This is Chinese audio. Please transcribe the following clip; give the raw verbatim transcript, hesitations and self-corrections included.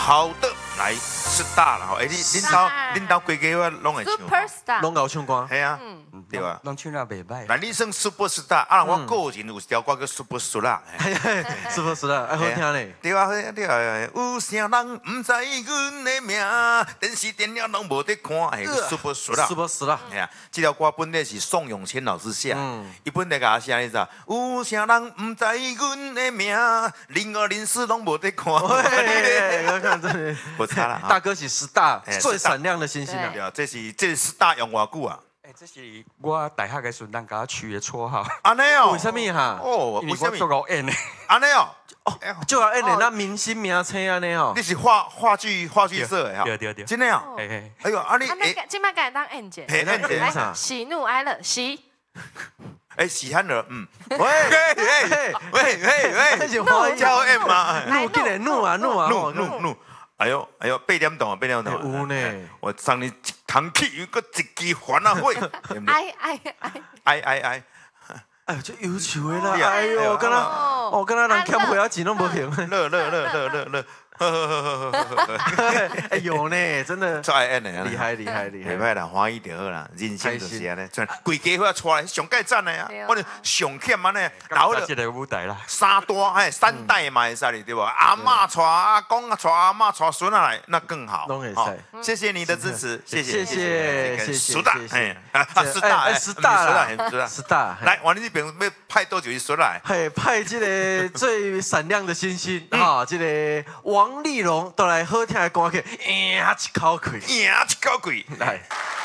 好的，来是大了吼，哎，你恁兜恁兜规家我拢会唱 ，Superstar， 拢搞唱歌， 系啊，对吧？ 拢唱得袂歹。 那你算 Superstar，啊，我个人有一条歌叫 Superstar， Superstar， 哎，好听嘞。 对啊，对啊，有啥人唔知阮的名？电视电影拢无得看，哎 ，Superstar。 Superstar， 哎呀，这条歌本来是宋永谦老师写，伊本来甲写你知？有啥人唔知阮的名？零二零四拢无得看。 我看这里， 不差啦， 大哥是Star 最闪亮的星星啊！ 对啊，这是这是 Star 用偌久啊？ 哎，这是我大学的时阵甲我取的绰号。 安尼哦？ 为什么哈？ 哦， 因为我做过演的。 安尼哦？ 哦，就要演的那明星名称安尼哦。 你是话话剧话剧社的哈？ 对对对， 真的哦。 嘿嘿。 哎呦，啊你啊，那今麦敢当 N 姐， 嘿，N 姐来喜怒哀乐喜。 哎，喜憨儿，嗯， 喂喂喂喂喂喂，叫 M 吗？ 怒，进来怒啊怒啊怒怒怒！哎呦哎呦，八点钟啊，八点钟。 有呢， 我送你一桶气，有个一支烦恼火。 哎哎哎哎哎哎！ 哎呦，这忧愁的啦！哎呦，跟他哦，跟他人欠回啊钱都无平。 乐乐乐乐乐乐。 哎有呢，真的最爱演的， 厉害厉害厉害， 袂歹啦，欢喜就好啦，人生就是安尼，全规家伙出来上介赞的啊！我哋上欠安尼，然后这个舞台啦， 三大哎三代嘛会使哩对吧？阿嬷带阿公啊，带阿嬷带孙啊来，那更好。 拢会使， 谢谢你的支持，谢谢谢谢谢谢， 苏大哎，苏大哎， 苏大啦， 苏大苏大， 来，我哋这边要派多久去苏来？ 嘿，派这个最闪亮的星星啊，这个王力宏都来好听的歌曲，呀一口气， 呀一口气， 来。